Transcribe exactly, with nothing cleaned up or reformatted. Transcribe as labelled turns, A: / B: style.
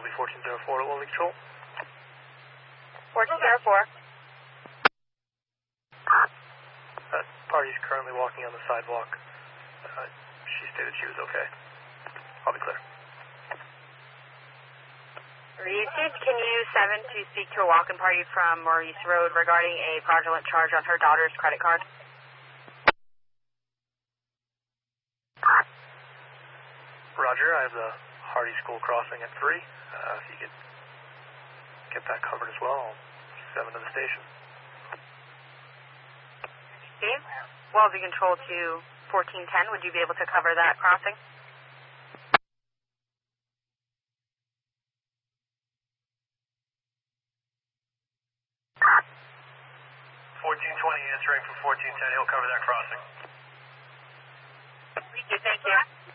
A: will be fourteen zero four to Lonely Control.
B: fourteen zero four.
A: That party's currently walking on the sidewalk. Uh, she stated she was okay. I'll be clear.
B: Received, can you use seven to speak to a walk-in party from Maurice Road regarding a fraudulent charge on her daughter's credit card?
A: Roger, I have the Hardy School crossing at three. Uh, if you could get that covered as well, I'll seven to the station.
B: Steve, Walsey Control to fourteen ten, would you be able to cover that crossing?
A: fourteen twenty answering for fourteen ten, he'll cover that crossing.
B: Thank you.